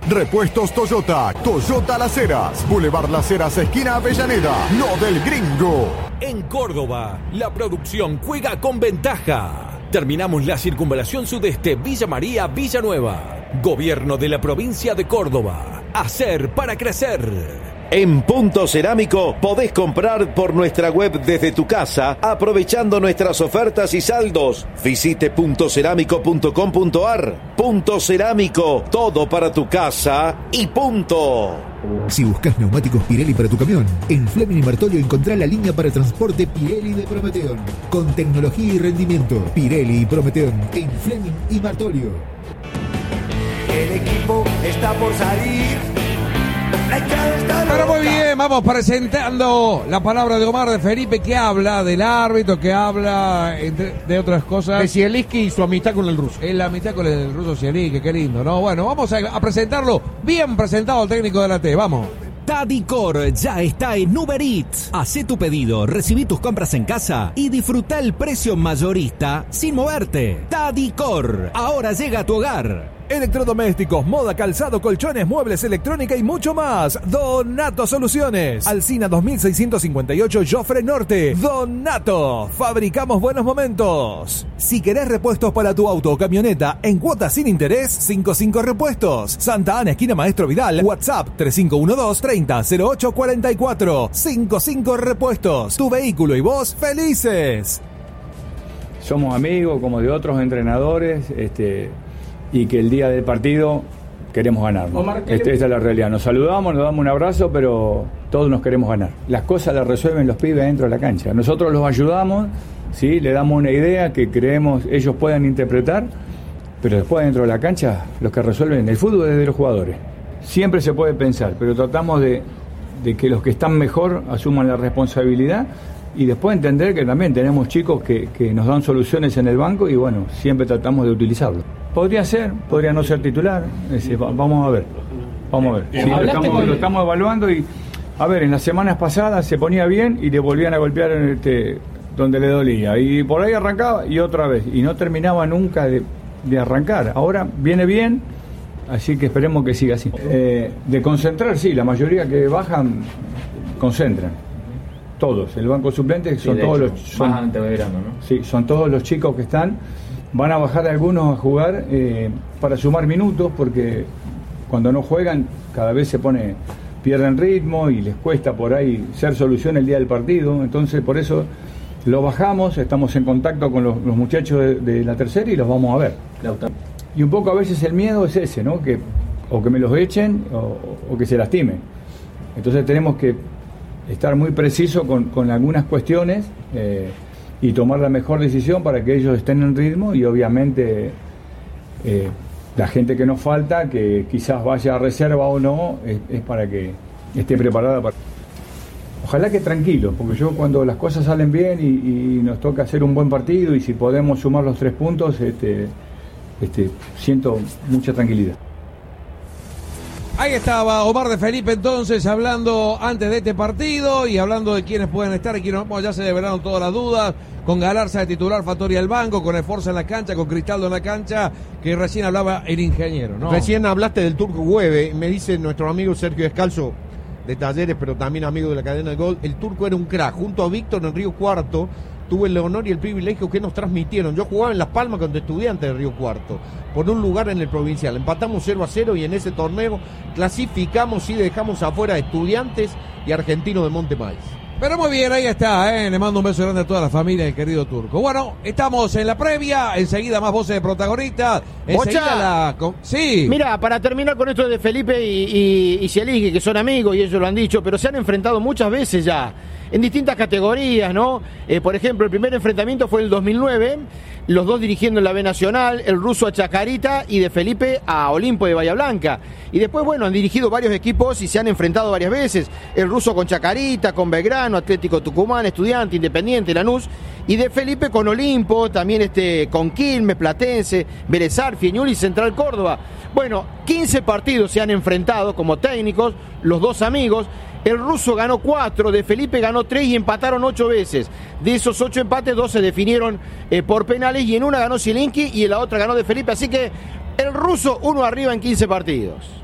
Repuestos Toyota, Toyota Las Heras, Boulevard Las Heras, esquina Avellaneda, Lo del Gringo. En Córdoba, la producción juega con ventaja. Terminamos la circunvalación sudeste Villa María, Villanueva. Gobierno de la provincia de Córdoba. Hacer para crecer. En Punto Cerámico podés comprar por nuestra web desde tu casa, aprovechando nuestras ofertas y saldos. Visite puntocerámico.com.ar. Punto Cerámico, todo para tu casa y punto. Si buscas neumáticos Pirelli para tu camión, en Fleming y Martolio encontrá la línea para transporte Pirelli de Prometeon. Con tecnología y rendimiento, Pirelli y Prometeon en Fleming y Martolio. El equipo está por salir. Pero muy bien, vamos presentando la palabra de Omar de Felipe, que habla del árbitro, que habla de otras cosas. De Zielinski y su amistad con el ruso. La amistad con el ruso Zielinski, qué lindo, ¿no? Bueno, vamos a presentarlo, bien presentado al técnico de la T, vamos. Tadicor ya está en Uber Eats. Hacé tu pedido, recibí tus compras en casa y disfruta el precio mayorista sin moverte. Tadicor, ahora llega a tu hogar. Electrodomésticos, moda, calzado, colchones, muebles, electrónica y mucho más. Donato Soluciones. Alsina 2658, Jofre Norte. Donato. Fabricamos buenos momentos. Si querés repuestos para tu auto o camioneta en cuotas sin interés, 55 Repuestos. Santa Ana, esquina Maestro Vidal. WhatsApp 3512-300844. 55 Repuestos. Tu vehículo y vos felices. Somos amigos como de otros entrenadores, y que el día del partido queremos ganar. Esta es la realidad. Nos saludamos, nos damos un abrazo, pero todos nos queremos ganar. Las cosas las resuelven los pibes dentro de la cancha. Nosotros los ayudamos, ¿sí? Le damos una idea que creemos ellos puedan interpretar, pero después dentro de la cancha los que resuelven el fútbol es de los jugadores. Siempre se puede pensar, pero tratamos de que los que están mejor asuman la responsabilidad y después entender que también tenemos chicos que nos dan soluciones en el banco y bueno, siempre tratamos de utilizarlo. Podría ser, podría no ser titular, vamos a ver. Sí, lo estamos evaluando y, a ver, en las semanas pasadas se ponía bien y le volvían a golpear donde le dolía. Y por ahí arrancaba y otra vez. Y no terminaba nunca de arrancar. Ahora viene bien, así que esperemos que siga así. De concentrar, sí, la mayoría que bajan, concentran. Todos, el banco suplente son todos los... Bajan verano, ¿no? Sí, son todos los chicos que están... Van a bajar algunos a jugar para sumar minutos, porque cuando no juegan cada vez pierden ritmo y les cuesta por ahí ser solución el día del partido. Entonces por eso lo bajamos, estamos en contacto con los muchachos de la tercera y los vamos a ver. Y un poco a veces el miedo es ese, ¿no? Que me los echen o que se lastimen. Entonces tenemos que estar muy precisos con algunas cuestiones y tomar la mejor decisión para que ellos estén en ritmo y obviamente la gente que nos falta, que quizás vaya a reserva o no, es para que esté preparada para... Ojalá que tranquilo, porque yo cuando las cosas salen bien y nos toca hacer un buen partido y si podemos sumar los 3 puntos, siento mucha tranquilidad. Ahí estaba Omar de Felipe entonces hablando antes de este partido y hablando de quiénes pueden estar y quiénes no. Ya se develaron todas las dudas, con Galarza de titular, Fattori al banco, con Esforza en la cancha, con Cristaldo en la cancha, que recién hablaba el ingeniero, ¿no? Recién hablaste del Turco Güeve, me dice nuestro amigo Sergio Descalzo de Talleres, pero también amigo de la cadena de Gol, el Turco era un crack, junto a Víctor en Río Cuarto. Tuve el honor y el privilegio que nos transmitieron. Yo jugaba en Las Palmas con Estudiantes de Río Cuarto, por un lugar en el provincial. Empatamos 0-0 y en ese torneo clasificamos y dejamos afuera a Estudiantes y Argentinos de Monte Maíz. Pero muy bien, ahí está, le mando un beso grande a toda la familia del querido Turco. Bueno, estamos en la previa, enseguida más voces de protagonistas. Bocha, sí. Mira, para terminar con esto de Felipe y Zielinski, que son amigos y ellos lo han dicho, pero se han enfrentado muchas veces ya, en distintas categorías, ¿no? Por ejemplo, el primer enfrentamiento fue en el 2009, los dos dirigiendo en la B Nacional, el ruso a Chacarita y de Felipe a Olimpo de Bahía Blanca. Y después, bueno, han dirigido varios equipos y se han enfrentado varias veces. El ruso con Chacarita, con Belgrano, Atlético Tucumán, Estudiante, Independiente, Lanús. Y de Felipe con Olimpo, también con Quilmes, Platense, Vélez Arfiel, Ñul y Central Córdoba. Bueno, 15 partidos se han enfrentado como técnicos, los dos amigos. El ruso ganó 4, de Felipe ganó 3 y empataron 8 veces. De esos 8 empates, 2 se definieron por penales y en una ganó Zielinski y en la otra ganó de Felipe. Así que el ruso 1 arriba en 15 partidos.